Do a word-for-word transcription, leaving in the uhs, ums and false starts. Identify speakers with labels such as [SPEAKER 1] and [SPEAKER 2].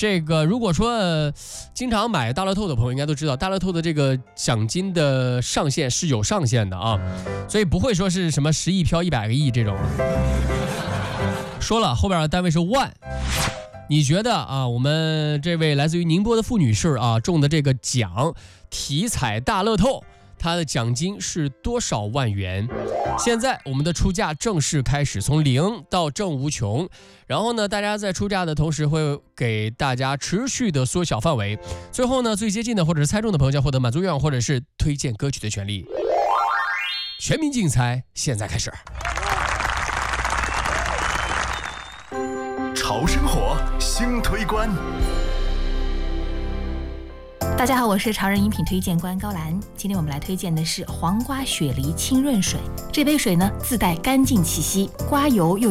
[SPEAKER 1] 这个如果说、呃、经常买大乐透的朋友应该都知道，大乐透的这个奖金的上限是有上限的啊，所以不会说是什么十亿飘一百个亿这种。说了后边的单位是万。你觉得啊，我们这位来自于宁波的傅女士啊中的这个奖体彩大乐透，它的奖金是多少万元？现在我们的出价正式开始，从零到正无穷。然后呢，大家在出价的同时会给大家持续的缩小范围。最后呢，最接近的或者是猜中的朋友将获得满足愿望或者是推荐歌曲的权利。全民竞猜，现在开始。
[SPEAKER 2] 潮生活新推关。
[SPEAKER 3] 大家好，我是潮人饮品推荐官高兰。今天我们来推荐的是黄瓜雪梨清润水。这杯水呢自带干净气息，瓜油又